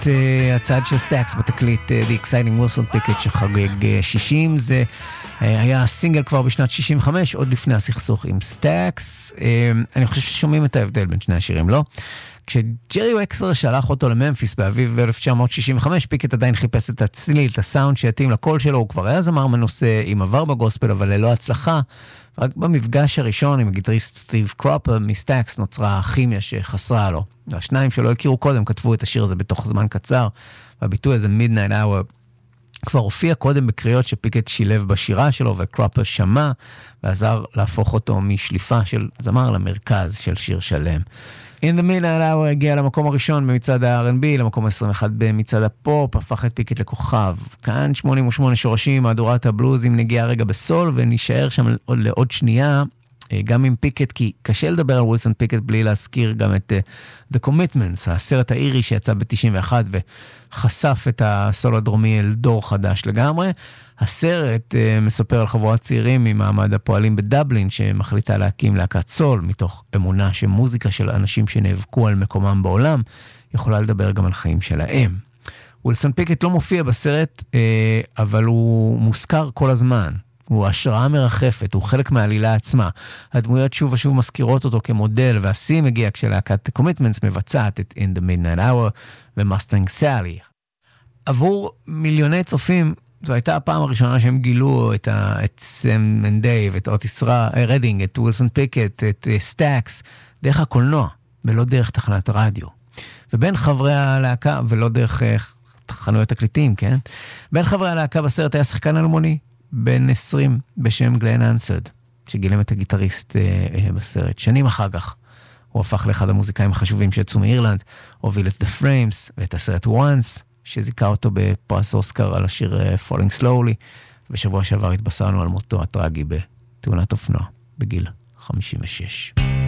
הצעד של סטאקס בתקליט The Exciting Wilson Ticket שחגג 60, זה היה סינגל כבר בשנת 65, עוד לפני הסכסוך עם סטאקס. אני חושב ששומעים את ההבדל בין שני השירים, לא? כשג'רי וקסלר שלח אותו לממפיס באביב 1965, פיקט עדיין חיפש את הצליל, את הסאונד שיתאים לקול שלו, הוא כבר היה זמר מנוסה עם עבר בגוספל, אבל ללא הצלחה. רק במפגש הראשון עם הגיטריסט סטיב קרופר מסטאקס נוצרה הכימיה שחסרה לו. השניים שלא הכירו קודם כתבו את השיר הזה בתוך זמן קצר, והביטוי הזה Midnight Hour כבר הופיע קודם בקריאות שפיקט שילב בשירה שלו, וקרופר שמע ועזר להפוך אותו משליפה של זמר למרכז של שיר שלם. In the Midnight Hour הגיע למקום הראשון במצעד ה-R&B, למקום 21 במצעד הפופ, הפך את פיקט לכוכב. כאן 88 שורשים, מהדורת הבלוז עם נגיעה רגע בסול, ונשאר שם לעוד שנייה, גם עם פיקט, כי קשה לדבר על ווילסון פיקט בלי להזכיר גם את The Commitments, הסרט האירי שיצא ב-91 וחשף את הסול הדרומי אל דור חדש לגמרי. הסרט מספר על חבורת צעירים ממעמד הפועלים בדבלין שמחליטה להקים להקת סול מתוך אמונה שמוזיקה של אנשים שנאבקו על מקומם בעולם יכולה לדבר גם על חיים שלהם. ווילסון פיקט לא מופיע בסרט, אבל הוא מוזכר כל הזמן. הוא השראה מרחפת, הוא חלק מהעלילה עצמה. הדמויות שוב ושוב מזכירות אותו כמודל, והשיא מגיע כשלהקת Commitments מבצעת את In the Midnight Hour ומאסטנג סאלי. עבור מיליוני צופים, זו הייתה הפעם הראשונה שהם גילו את סם מנדייב, את אוטיס רדינג, את ווילסון פיקט, את סטאקס, דרך הקולנוע, ולא דרך תחנת רדיו. ובין חברי הלהקה, ולא דרך חנויות תקליטים, כן? בין חברי הלהקה בסרט היה שחקן אלמוני, בן 20 בשם גלן אנסרד, שגילם את הגיטריסט בסרט. שנים אחר כך הוא הפך לאחד המוזיקאים החשובים שיצאו מאירלנד, הוביל את The Frames ואת הסרט Once, שזיכה אותו בפרס אוסקר על השיר Falling Slowly, ושבוע שעבר התבשרנו על מותו הטרגי בתאונת אופנוע בגיל 56.